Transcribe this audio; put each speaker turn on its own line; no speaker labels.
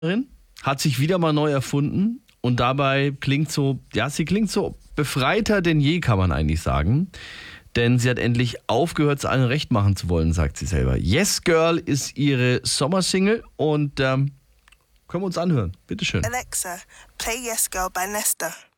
hat sich wieder mal neu erfunden und dabei sie klingt so befreiter denn je, kann man eigentlich sagen. Denn sie hat endlich aufgehört, es allen recht machen zu wollen, sagt sie selber. Yes Girl ist ihre Sommersingle und können wir uns anhören. Bitteschön.
Alexa, play Yes Girl by Nesta.